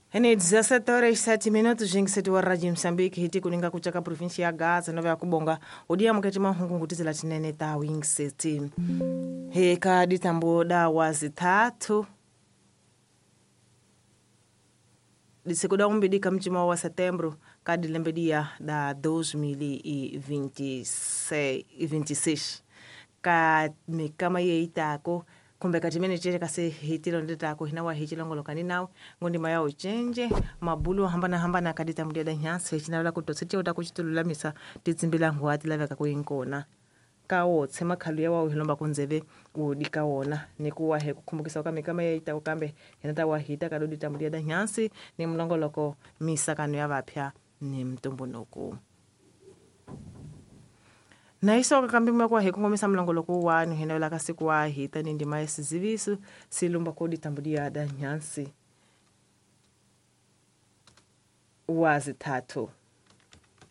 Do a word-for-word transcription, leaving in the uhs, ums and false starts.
Ni dezessete horas e sete minutos, jingiseti wa Rádio Moçambique hiti kuninga kuchaka provinsi ya Gaza nova ya kubonga udia mukati mahungu ngutizi la chinene ta wingseti heka ditambo da wazi tatu disekuda umbidika mchima wa setembro kadi lembedia da dois mil e vinte e seis ka mikama yeitako kumbe katimene chere kase hitilo ndeta ko hinawa hitilo ngolokani nawo ngondi maya uchenje mabulu hambana hambana kadita mdiada nyansi hechina la kutosete utakuchitulula misa titsimbila ngwati laveka kuinkona kawo tsema khalu ya wawo hilomba kunzeve udika wona nikuwa he kukumbukisa kama kama yaita ukambe yanata wahita kadodi tamdiada nyansi ni mlongoloko misa kanu ya vapya ni mtumbunuku na iso kakambima kwa heku ngomisa mlongoloko wanu hinawela kasiku wa hita ni ndima ya sizivisu silumba kodi tambudia ada nyansi wazi tatu